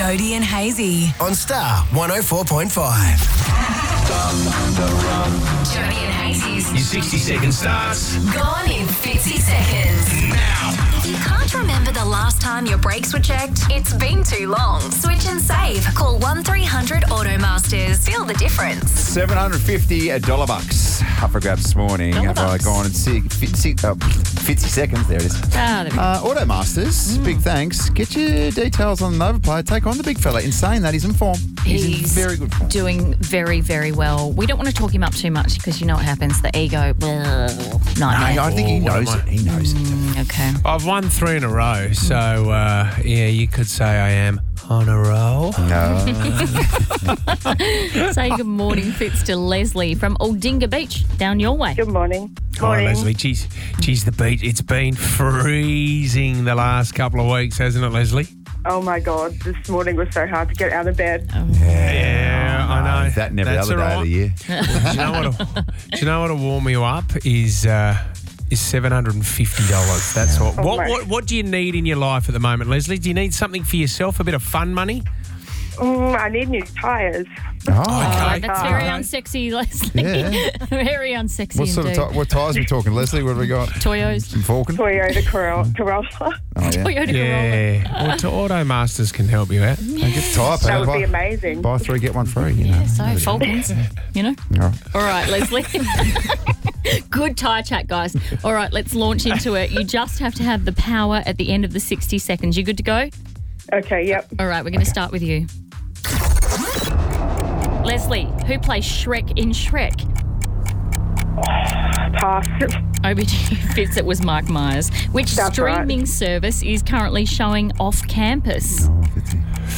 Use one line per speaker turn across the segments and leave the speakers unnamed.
Jody and Hazy
on Star 104.5.
Jody and Hazy's
Your 60-second starts
gone in 50 seconds.
now.
If you can't remember the last time your brakes were checked, it's been too long. Switch and save. Call 1300 Automasters. Feel the difference.
$750 bucks up for grabs this morning.
Dollar
Have I
bucks.
gone in 50 seconds? There it is.
There we go.
Automasters, big thanks. Get your details on the Novaplay. Take on the big fella. In saying that, he's in form. He's in very good form.
Doing very, very well. We don't want to talk him up too much because you know what happens. The ego, nightmare.
I think he
what
knows
am
it.
I?
He knows it.
Okay.
I've won 3 in a row, so yeah, you could say I am on a roll.
No.
Say good morning, Fitz, to Leslie from Aldinga Beach, down your way.
Good morning.
Hi, Leslie. Geez, the beach. It's been freezing the last couple of weeks, hasn't it, Leslie?
Oh my God, this morning was so hard to get out of bed.
Yeah, I know.
That never
That's
the other day of the year.
Do you know what'll warm you up is $750. That's all.
Oh, my.
What do you need in your life at the moment, Leslie? Do you need something for yourself? A bit of fun money?
I need new tyres.
Oh.
Okay.
That's very unsexy, Leslie.
Yeah.
Very unsexy
What sort
indeed.
of what tyres are we talking, Leslie? What have we got?
Toyos.
Some Falcon?
Toyota Corolla.
Oh, yeah.
Toyota Corolla.
Yeah. Automasters can help you out.
Hey, get the tyre
That
power.
would be amazing.
Buy 3, get 1 free. You know.
Yeah, so Falcons, you know.
All right.
All right, Leslie. Good tyre chat, guys. All right, let's launch into it. You just have to have the power at the end of the 60 seconds. You good to go?
Okay, yep.
All right, we're going to start with you. Leslie, who plays Shrek in Shrek?
Pass.
Over to you, Fitz. It was Mike Myers. Which
That's right.
streaming service is currently showing off campus?
Oh, Fitzy.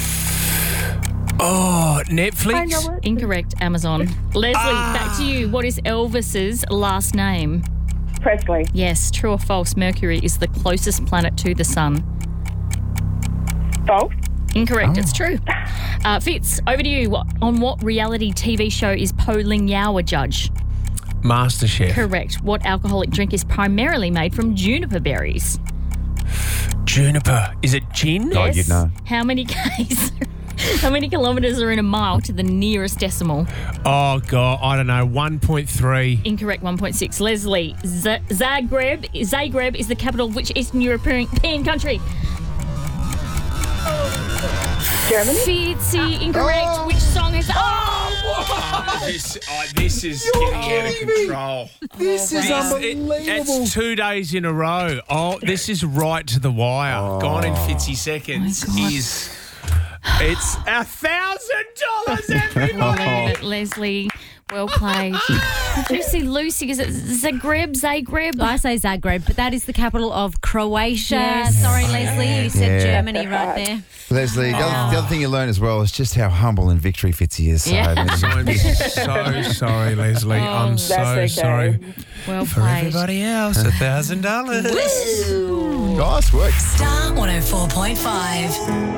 Oh,
I
Netflix?
know it.
Incorrect, Amazon. Leslie, back to you. What is Elvis's last name?
Presley.
Yes, true or false? Mercury is the closest planet to the sun.
False.
Incorrect, it's true. Fitz, over to you. On what reality TV show is Po Ling Yao a judge?
MasterChef.
Correct. What alcoholic drink is primarily made from juniper berries?
Juniper. Is it gin?
Oh, you'd know.
How many Ks? How many kilometres are in a mile to the nearest decimal?
Oh, God. I don't know. 1.3.
Incorrect, 1.6. Leslie, Zagreb is the capital of which Eastern European country?
Germany.
Fitzy, incorrect. Which song is...
This is getting out of control.
This is
It's 2 days in a row. Oh, this is right to the wire. Gone in 50 seconds. It's $1,000, everybody.
Leslie, well played. Did you see Lucy? Is it Zagreb?
I say Zagreb, but that is the capital of Croatia.
Yes.
Sorry, Leslie, you said
Yeah.
Germany right there.
Leslie, the other thing you learn as well is just how humble and victory Fitzy is. So
Yeah.
there's-
I'm so sorry, Leslie. I'm so
okay.
sorry.
Well
For
played.
everybody else, $1,000.
Nice work.
Star 104.5.